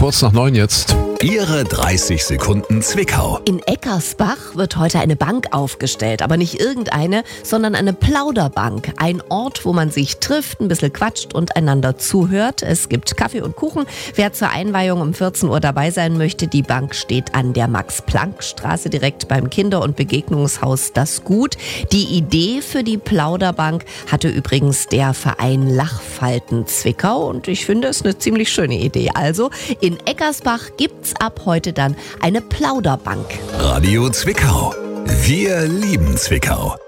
kurz nach 9 jetzt. Ihre 30 Sekunden Zwickau. In Eckersbach wird heute eine Bank aufgestellt, aber nicht irgendeine, sondern eine Plauderbank. Ein Ort, wo man sich trifft, ein bisschen quatscht und einander zuhört. Es gibt Kaffee und Kuchen. Wer zur Einweihung um 14 Uhr dabei sein möchte, die Bank steht an der Max-Planck-Straße direkt beim Kinder- und Begegnungshaus Das Gut. Die Idee für die Plauderbank hatte übrigens der Verein Lachfalten Zwickau und ich finde es eine ziemlich schöne Idee. Also in Eckersbach gibt's ab heute dann eine Plauderbank. Radio Zwickau. Wir lieben Zwickau.